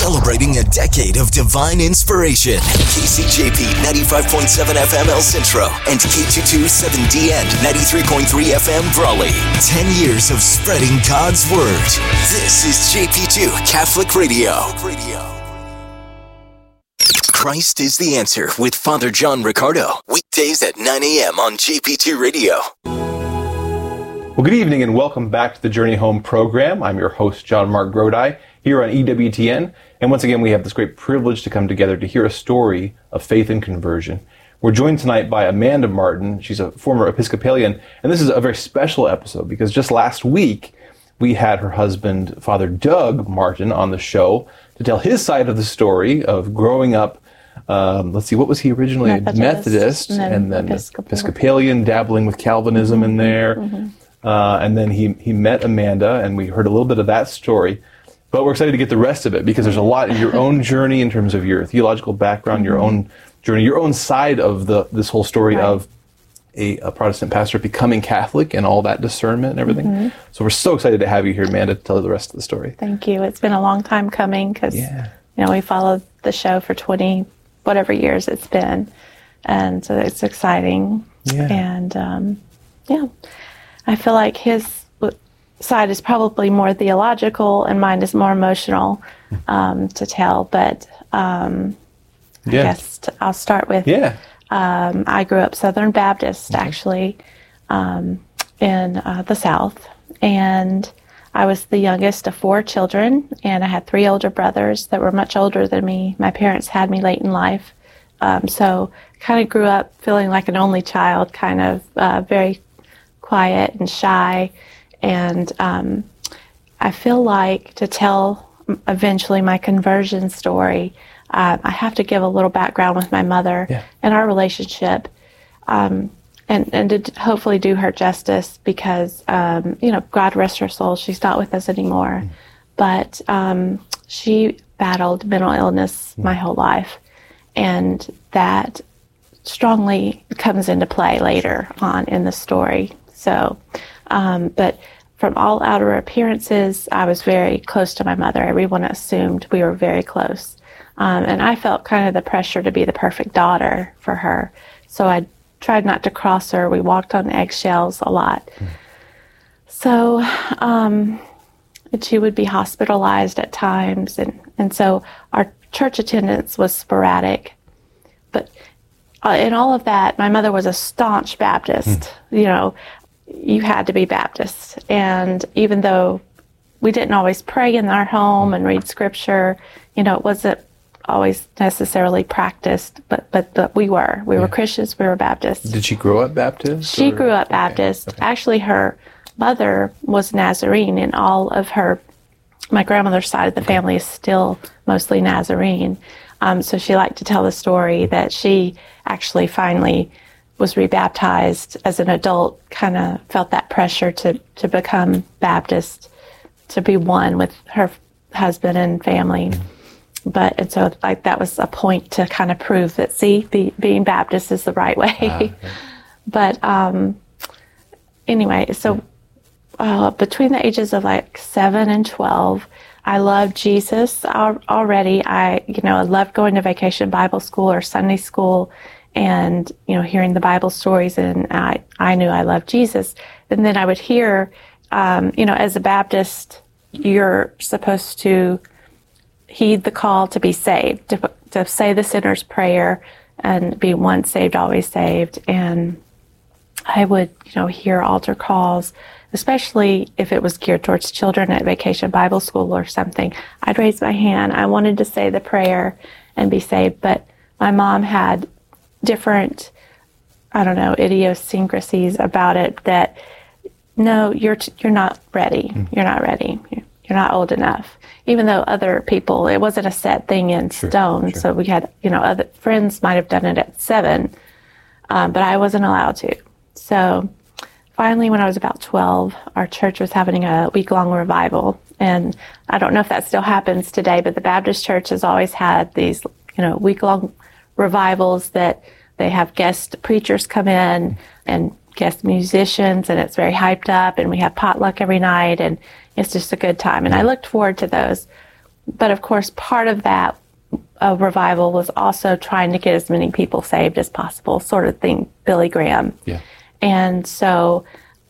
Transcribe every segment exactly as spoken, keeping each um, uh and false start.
Celebrating a decade of divine inspiration. K C J P ninety-five point seven F M El Centro and K two twenty-seven D N ninety-three point three F M Brawley. Ten years of spreading God's Word. This is J P two Catholic Radio. Christ is the Answer with Father John Riccardo. Weekdays at nine a.m. on J P two Radio. Well, good evening and welcome back to the Journey Home program. I'm your host, John Mark Grodi, here on E W T N. And once again, we have this great privilege to come together to hear a story of faith and conversion. We're joined tonight by Amanda Martin. She's a former Episcopalian, and this is a very special episode because just last week, we had her husband, Father Doug Martin, on the show to tell his side of the story of growing up. Um, let's see, what was he originally? Methodist, Methodist and then, and then Episcopal. Episcopalian, dabbling with Calvinism mm-hmm. in there. Mm-hmm. Uh, and then he, he met Amanda, and we heard a little bit of that story. But we're excited to get the rest of it because there's a lot in your own journey in terms of your theological background, mm-hmm. your own journey, your own side of the this whole story right. of a, a Protestant pastor becoming Catholic and all that discernment and everything. Mm-hmm. So we're so excited to have you here, Amanda, to tell the rest of the story. Thank you. It's been a long time coming because yeah. you know we followed the show for twenty whatever years it's been, and so it's exciting. Yeah. And um, yeah. I feel like his side is probably more theological and mine is more emotional um, to tell, but um, yeah. I guess t- I'll start with, yeah. um, I grew up Southern Baptist, mm-hmm. actually, um, in uh, the South, and I was the youngest of four children, and I had three older brothers that were much older than me. My parents had me late in life, um, so kind of grew up feeling like an only child, kind of uh, very quiet and shy, and um, I feel like to tell eventually my conversion story, uh, I have to give a little background with my mother yeah. and our relationship, um, and, and to hopefully do her justice because, um, you know, God rest her soul, she's not with us anymore, mm. but um, she battled mental illness mm. my whole life, and that strongly comes into play later on in the story. So, um, but from all outer appearances, I was very close to my mother. Everyone assumed we were very close. Um, and I felt kind of the pressure to be the perfect daughter for her. So I tried not to cross her. We walked on eggshells a lot. Mm. So, um, and she would be hospitalized at times. And, and so our church attendance was sporadic. But uh, in all of that, my mother was a staunch Baptist, mm. you know. You had to be Baptist. And even though we didn't always pray in our home and read scripture, you know, it wasn't always necessarily practiced, but but, but we were. We yeah. were Christians, we were Baptists. Did she grow up Baptist? She or? grew up Baptist. Okay. Okay. Actually, her mother was Nazarene, and all of her, my grandmother's side of the okay. family is still mostly Nazarene. Um, so she liked to tell the story that she actually finally was rebaptized as an adult, kind of felt that pressure to, to become Baptist, to be one with her husband and family. Mm-hmm. But, and so like that was a point to kind of prove that, see, be, being Baptist is the right way. Ah, okay. But um, anyway, so uh, between the ages of like seven and twelve, I loved Jesus al- already. I, you know, I loved going to vacation Bible school or Sunday school, and, you know, hearing the Bible stories, and I, I knew I loved Jesus. And then I would hear, um, you know, as a Baptist, you're supposed to heed the call to be saved, to, to say the sinner's prayer and be once saved, always saved. And I would, you know, hear altar calls, especially if it was geared towards children at vacation Bible school or something. I'd raise my hand. I wanted to say the prayer and be saved, but my mom had different, I don't know, idiosyncrasies about it that, no, you're t- you're not ready. Mm. You're not ready. You're not old enough. Even though other people, it wasn't a set thing in sure, stone. Sure. So we had, you know, other friends might have done it at seven, um, but I wasn't allowed to. So finally, when I was about twelve, our church was having a week-long revival. And I don't know if that still happens today, but the Baptist church has always had these, you know, week-long revivals that they have guest preachers come in and guest musicians, and it's very hyped up, and we have potluck every night, and it's just a good time. And I looked forward to those. But of course, part of that uh, revival was also trying to get as many people saved as possible, sort of thing, Billy Graham. Yeah. And so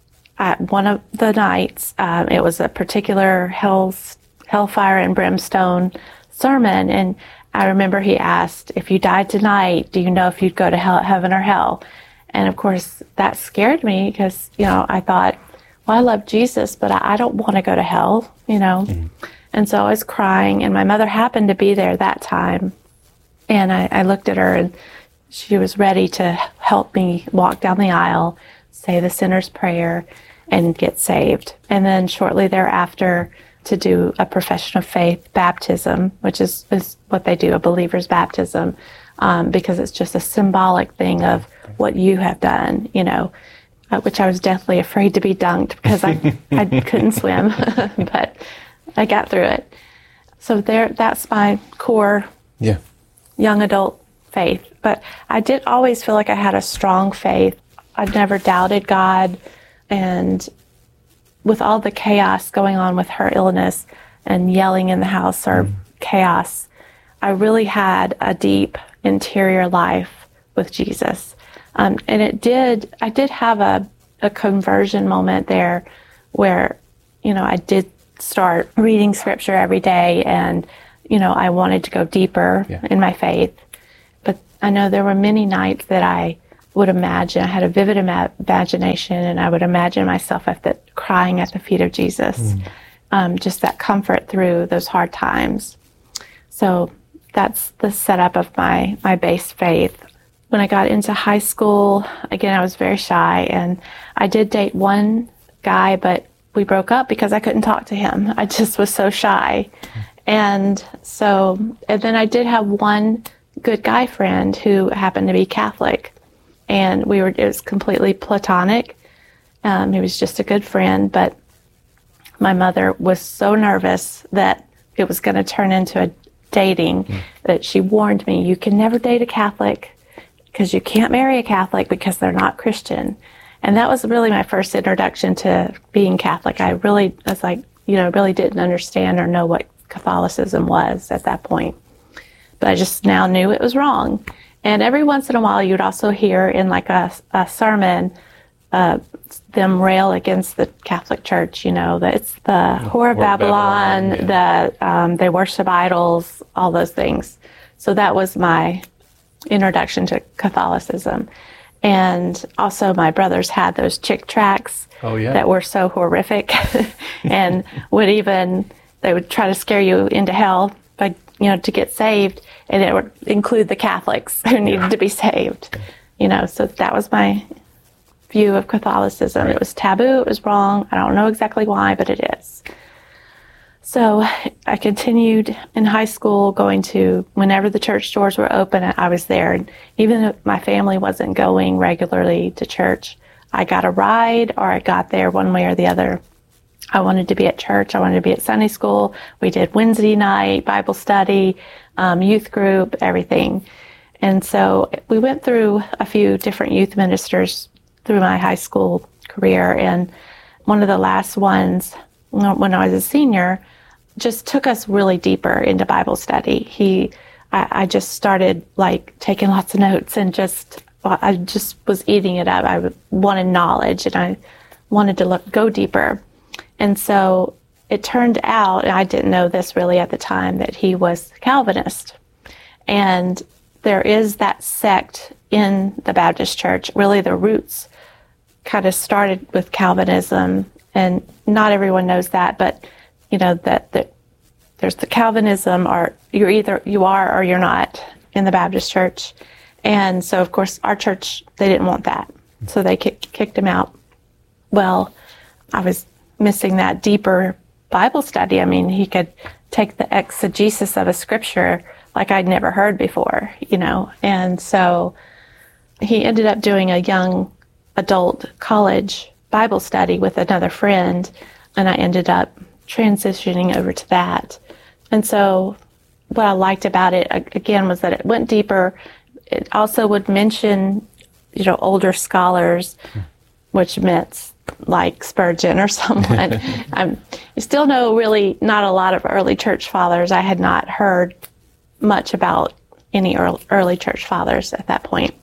at one of the nights, um, it was a particular hell's, hellfire and brimstone sermon. And I remember he asked, if you died tonight, do you know if you'd go to hell, heaven or hell? And of course, that scared me because, you know, I thought, well, I love Jesus, but I, I don't want to go to hell, you know. Mm-hmm. And so I was crying, and my mother happened to be there that time. And I, I looked at her, and she was ready to help me walk down the aisle, say the sinner's prayer, and get saved. And then shortly thereafter, to do a profession of faith baptism, which is, is what they do, a believer's baptism, um, because it's just a symbolic thing of what you have done, you know, uh, which I was deathly afraid to be dunked because I, I couldn't swim, but I got through it. So there, that's my core yeah. young adult faith. But I did always feel like I had a strong faith. I'd never doubted God, and with all the chaos going on with her illness and yelling in the house or mm. chaos, I really had a deep interior life with Jesus. Um, and it did, I did have a, a conversion moment there where, you know, I did start reading scripture every day, and, you know, I wanted to go deeper yeah. in my faith. But I know there were many nights that I would imagine, I had a vivid ima- imagination, and I would imagine myself at the, crying at the feet of Jesus, mm. um, just that comfort through those hard times. So that's the setup of my, my base faith. When I got into high school, again, I was very shy, and I did date one guy, but we broke up because I couldn't talk to him. I just was so shy. And so, and then I did have one good guy friend who happened to be Catholic, and we were, it was completely platonic. Um, he was just a good friend, but my mother was so nervous that it was going to turn into a dating mm. that she warned me, you can never date a Catholic because you can't marry a Catholic because they're not Christian. And that was really my first introduction to being Catholic. I really was like, you know, really didn't understand or know what Catholicism was at that point. But I just now knew it was wrong. And every once in a while, you'd also hear in like a, a sermon uh, them rail against the Catholic Church, you know, that it's the whore of Babylon, Babylon yeah. that um, they worship idols, all those things. So that was my introduction to Catholicism. And also my brothers had those Chick tracts oh, yeah. that were so horrific and would even, they would try to scare you into hell by, you know, to get saved, and it would include the Catholics who needed yeah. to be saved, you know, so that was my view of Catholicism. Right. It was taboo, it was wrong, I don't know exactly why, but it is. So I continued in high school going to, whenever the church doors were open, I was there. And even if my family wasn't going regularly to church, I got a ride or I got there one way or the other. I wanted to be at church. I wanted to be at Sunday school. We did Wednesday night, Bible study, um, youth group, everything. And so we went through a few different youth ministers through my high school career. And one of the last ones, when I was a senior, just took us really deeper into Bible study. He, I, I just started like taking lots of notes and just, I just was eating it up. I wanted knowledge and I wanted to look, go deeper. And so it turned out, and I didn't know this really at the time, that he was Calvinist. And there is that sect in the Baptist Church. Really the roots kind of started with Calvinism, and not everyone knows that, but you know, that, that there's the Calvinism, or you're either, you are or you're not in the Baptist Church. And so, of course, our church, they didn't want that. So they kicked, kicked him out. Well, I was missing that deeper Bible study. I mean, he could take the exegesis of a scripture like I'd never heard before, you know. And so he ended up doing a young adult college Bible study with another friend, and I ended up transitioning over to that. And so what I liked about it, again, was that it went deeper. It also would mention, you know, older scholars, which meant like Spurgeon or someone. I'm, I still know really not a lot of early church fathers. I had not heard much about any early, early church fathers at that point.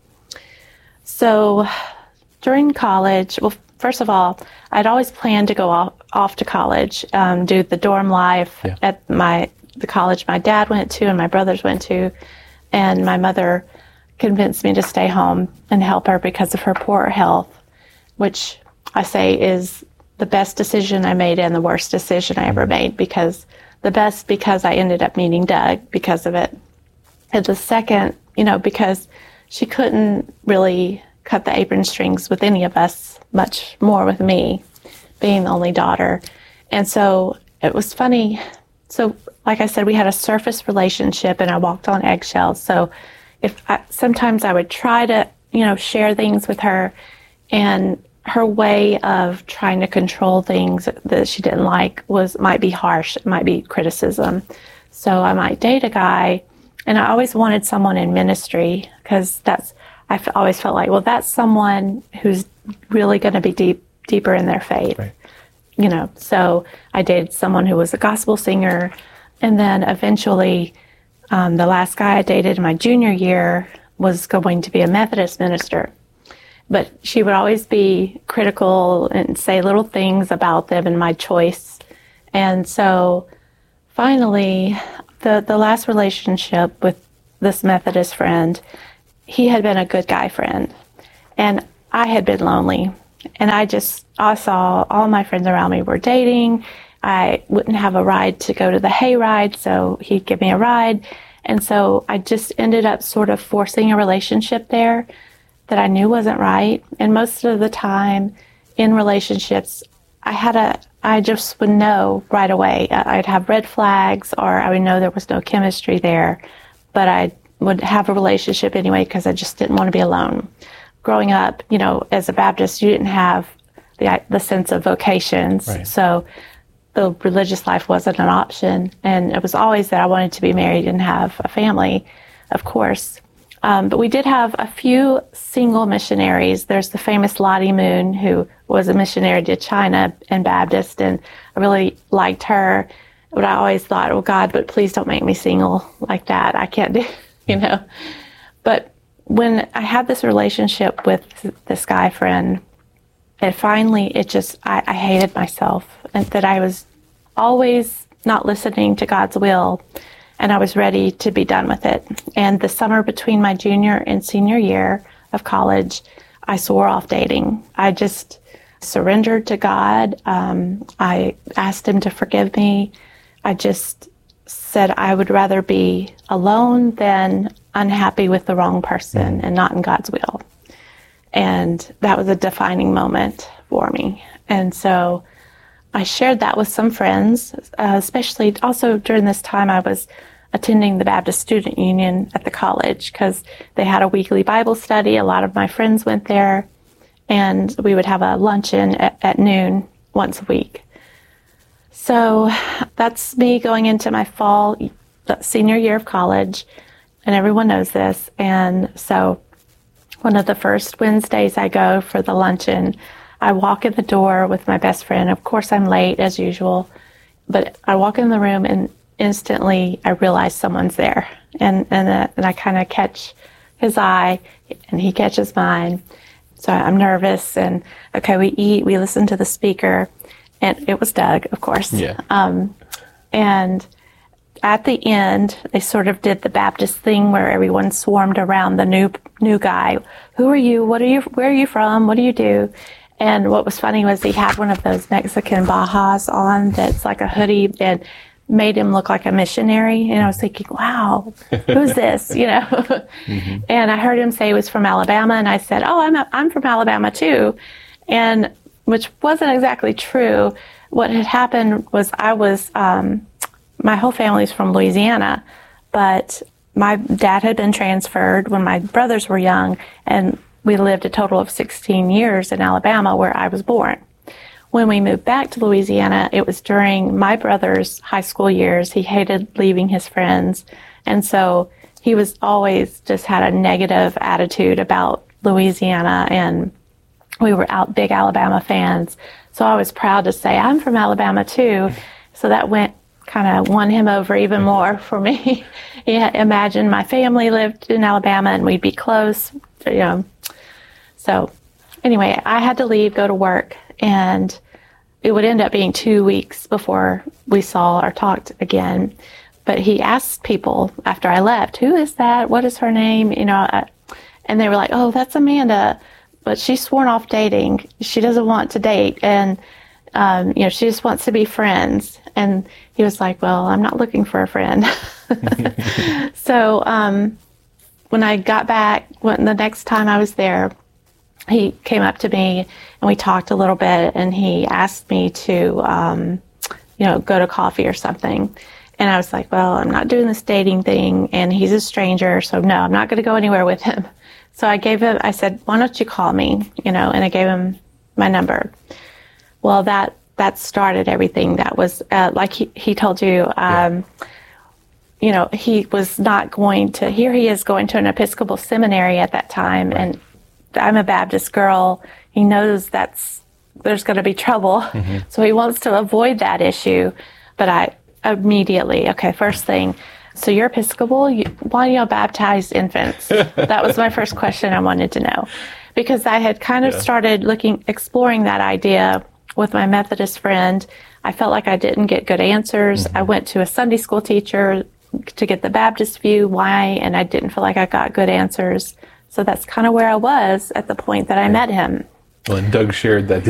So during college, well, first of all, I'd always planned to go off, off to college, um, do the dorm life yeah. at my the college my dad went to and my brothers went to, and my mother convinced me to stay home and help her because of her poor health, which I say is the best decision I made and the worst decision I ever made, because the best because I ended up meeting Doug because of it. And the second, you know, because she couldn't really cut the apron strings with any of us, much more with me, being the only daughter. And so it was funny. So like I said, we had a surface relationship and I walked on eggshells. So if I, sometimes I would try to, you know, share things with her, and her way of trying to control things that she didn't like was might be harsh, it might be criticism. So I might date a guy, and I always wanted someone in ministry, because that's I f- always felt like, well, that's someone who's really going to be deep deeper in their faith, right. you know. So I dated someone who was a gospel singer, and then eventually, um, the last guy I dated in my junior year was going to be a Methodist minister. But she would always be critical and say little things about them and my choice. And so finally, the, the last relationship with this Methodist friend, he had been a good guy friend. And I had been lonely. And I just, I saw all my friends around me were dating. I wouldn't have a ride to go to the hayride, so he'd give me a ride. And so I just ended up sort of forcing a relationship there that I knew wasn't right. And most of the time in relationships, I had a, I just would know right away. I'd have red flags, or I would know there was no chemistry there, but I would have a relationship anyway because I just didn't want to be alone. Growing up, you know, as a Baptist, you didn't have the the sense of vocations. Right. So the religious life wasn't an option. And it was always that I wanted to be married and have a family, of course. Um, but we did have a few single missionaries. There's the famous Lottie Moon, who was a missionary to China and Baptist, and I really liked her. But I always thought, oh God, but please don't make me single like that. I can't do, you know. But when I had this relationship with this guy friend, and finally it just, I, I hated myself, and that I was always not listening to God's will. And I was ready to be done with it. And the summer between my junior and senior year of college, I swore off dating. I just surrendered to God. Um, I asked him to forgive me. I just said I would rather be alone than unhappy with the wrong person and not in God's will. And that was a defining moment for me. And so I shared that with some friends, uh, especially also during this time I was attending the Baptist Student Union at the college, because they had a weekly Bible study. A lot of my friends went there, and we would have a luncheon at, at noon once a week. So that's me going into my fall senior year of college, and everyone knows this. And so one of the first Wednesdays I go for the luncheon, I walk in the door with my best friend. Of course, I'm late as usual, but I walk in the room and instantly I realize someone's there. And and, uh, and I kind of catch his eye and he catches mine. So I'm nervous, and okay, we eat, we listen to the speaker, and it was Doug, of course. Yeah. Um, and at the end, they sort of did the Baptist thing where everyone swarmed around the new new guy. Who are you? What are you? Where are you from? What do you do? And what was funny was he had one of those Mexican Bajas on that's like a hoodie and made him look like a missionary. And I was thinking, wow, who's this? You know? Mm-hmm. And I heard him say he was from Alabama. And I said, oh, I'm, I'm from Alabama too. And which wasn't exactly true. What had happened was I was, um, my whole family's from Louisiana, but my dad had been transferred when my brothers were young, and we lived a total of sixteen years in Alabama, where I was born. When we moved back to Louisiana, it was during my brother's high school years. He hated leaving his friends, and so he was always just had a negative attitude about Louisiana and we were out big Alabama fans. So I was proud to say, I'm from Alabama too. So that went kind of won him over even more for me. Yeah, imagine my family lived in Alabama and we'd be close, you know. So anyway, I had to leave, go to work, and it would end up being two weeks before we saw or talked again. But he asked people after I left, who is that? What is her name? You know, I, and they were like, oh, that's Amanda, but she's sworn off dating. She doesn't want to date, and um, you know, she just wants to be friends. And he was like, well, I'm not looking for a friend. So um, when I got back, when the next time I was there, he came up to me and we talked a little bit, and he asked me to, um, you know, go to coffee or something. And I was like, well, I'm not doing this dating thing, and he's a stranger, so no, I'm not going to go anywhere with him. So I gave him, I said, why don't you call me, you know, and I gave him my number. Well, that, that started everything. That was, uh, like he, he told you, um, yeah. you know, he was not going to, here he is going to an Episcopal seminary at that time, right. And I'm a Baptist girl. He knows that's, there's going to be trouble. Mm-hmm. So he wants to avoid that issue. But I immediately, okay, first thing, so you're Episcopal, you, why do you baptize infants? That was my first question I wanted to know. Because I had kind of yeah. started looking, exploring that idea with my Methodist friend. I felt like I didn't get good answers. Mm-hmm. I went to a Sunday school teacher to get the Baptist view, why, and I didn't feel like I got good answers. So that's kind of where I was at the point that I met him. Well, and Doug shared that